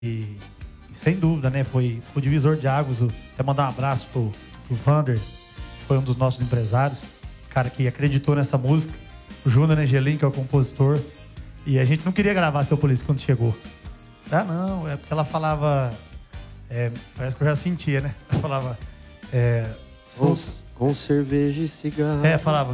E sem dúvida, né? Foi o divisor de águas. Até mandar um abraço pro Vander, que foi um dos nossos empresários, cara que acreditou nessa música. O Júnior Angelim, que é o compositor. E a gente não queria gravar Seu Polícia quando chegou. Ah, não, é porque ela falava... parece que eu já sentia, né? Ela falava... Com cerveja e cigarro. Falava...